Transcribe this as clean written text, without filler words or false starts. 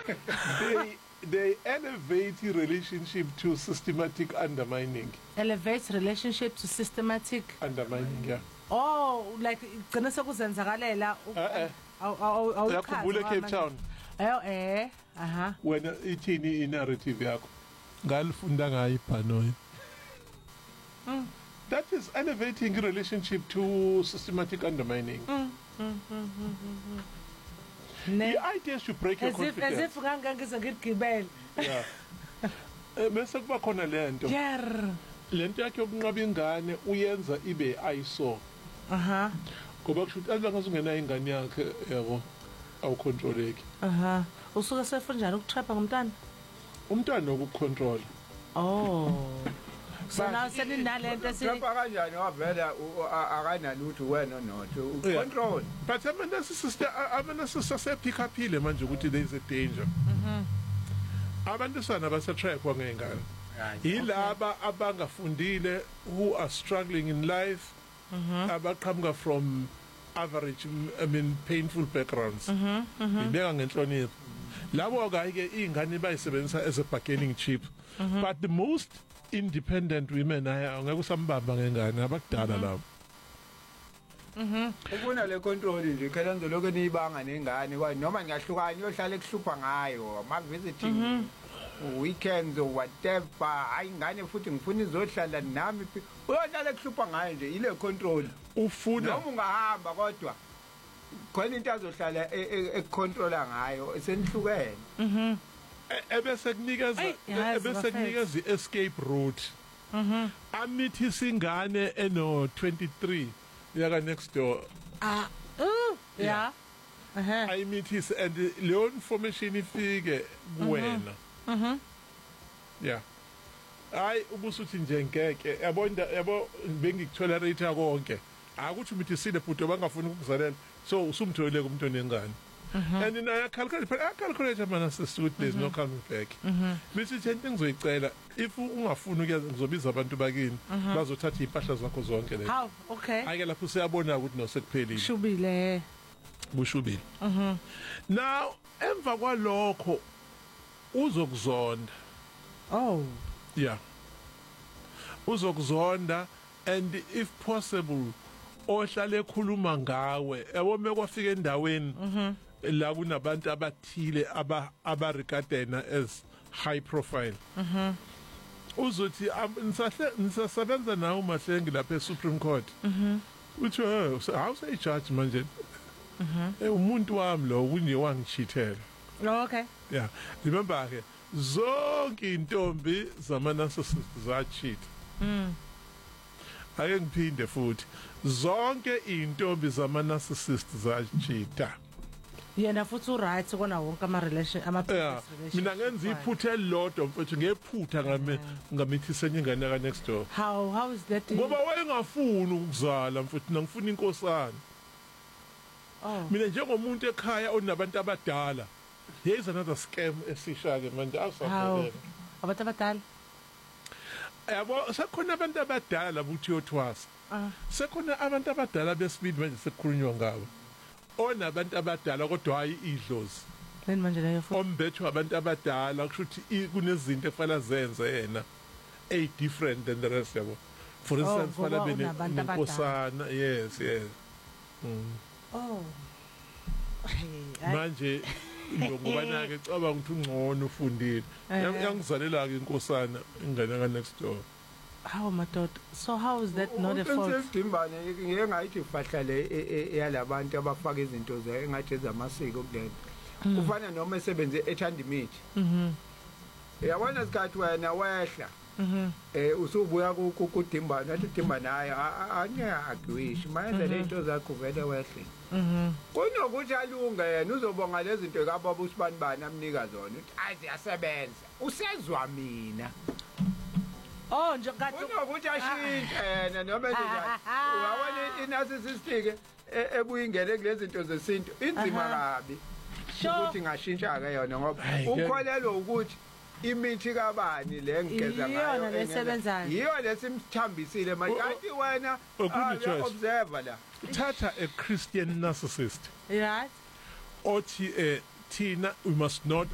They elevate relationship to systematic undermining. Elevates relationship to systematic Undermining, yeah. Oh, like gonna sekuzenzakalela Yakhumbula Cape Town. Aha. Wena ithini i-narrative yakho? Ngalifunda ngayo ibhanoyi. That is elevating relationship to systematic undermining. The idea is to break your confidence. As if ngangize ngigibele. Yeah. Bese kuba khona lento. Lento yakhe yokunqaba ingane uyenza ibe ayiso. Aha. Ngoba kusho ukuthi alanga ungena ingane yakhe yabo awucontroleki. Aha. Usuke sefunjani ukutrapha ngomntana? Umntwana ukucontrol. Oh. So now seninalento trapha kanjani wavela akanalutho wena notho control. But amana sister sepick up ile manje ukuthi there is a danger. Abantu sana basatrapwa ngengane. Yilaba abangafundile who are struggling in life. Abaqhamuka from average painful backgrounds. Ibeka ngenhlonipho. Labo ke ingane bayisebenzisa as a bargaining chip. But the most independent women ngeke usambamba ngengane abakudala labo. Ukuna le control nje khela ngizoloke niyibanga nengane kwaye noma ngiyahlukana yohlala ekuhlupha ngayo ama visiting weekends or whatever hayi ingane futhi ngifuna izohlala nami uyohlala ekuhlupha ngayo nje ile control ufuna noma ungahamba kodwa khona into azohlala econtrola ngayo esenihlukene ebese kunikeza escape route. Amithi singane eno 23 yaka next door. Yeah. I meet his and leon information ifike kuwena. Yeah. Hayi ubusuthi nje ngeke yabo bengikutolerate konke. Akuthi mithi sile bhudo bangafuni ukukuzalela. So usumtholele kumuntu onengane. And in I calculate mana sister there's no coming back. Bese into ngizoyicela if ungafuni ukuyenza ngizobiza abantu bakini bazothatha impahla zakho zonke le. How? Okay. Ake lapho siyabona ukuthi no sekuphelile. Shubile. Bushubile. Now emva kwalokho uzokuzonda. Oh. Yeah. Uzokuzonda and if possible ohlale ekhuluma ngawe yabo mekwafika endaweni la kunabantu abathile abaregardena as high profile. Uzothi nisasebenza nawo Mahlengi lapha eSupreme Court. Uthi how say judge manje umuntu wami lo kunye wangichithela. Okay. Yeah. Remember ke zonke intombi zamanarcissists zacheat. Ake ngiphinde futhi zonke intombi zamanarcissists zacheata. Yena futhi uright kona wonke ama relation relationship. Mina ngenza iphutha elilodwa mfethu ngephutha ngamithisenye ingane ka next door. How is that? Ngoba wayengafuni ukuzala mfethu ngifuna inkosana. Oh. Mina njengomuntu ekhaya onabantu abadala. There is another scam esisha ke manje awusaphela. Abantu abadala. Yabo sekhona abantu abadala buthi yothwasa. Sekhona abantu abadala besibili manje sekukhulunywa ngabo. Onabantu abadala kodwa hayi idlozi. Then manje leyo futhi ombethu abantu abadala kushuthi kunezinto efala zenze yena different than the rest yabo. For instance fala benenkosana. Yes. Oh. Manje ngokubana ke cabanga ukuthi ungcono ufundile. Yangizalela ke inkosana ingane ka next door. How madoda? So how is that not a fault? Sesidimbane ngeke ngayithi fahla le yalabantu abafaka izinto engathi ezamasiko kulento. Kufana noma esebenze eThandimithi. Yabona isikhathi wena wehla. Usubuya kudimbana athi dimbana hayi anyagwishi manje lento zakho vele wehle. Kunokuthi alunga yena uzobonga lezi zinto kababa usibani bani amnika zona uthi aziyasebenza usezwa mina. Oh nje ngathi ukuthi ashintshe yena noma njani uyabona inarcissistic ebuye ingene kulezi zinto zesintu inzima kabi ukuthi ngashintsha ke yona ngoba ukholelwa ukuthi imithi kabani le ngigeza ngayo lesebenzayo yiyo lesimthambisile manje athi wena observer la thatha a Christian narcissist right othi thina we must not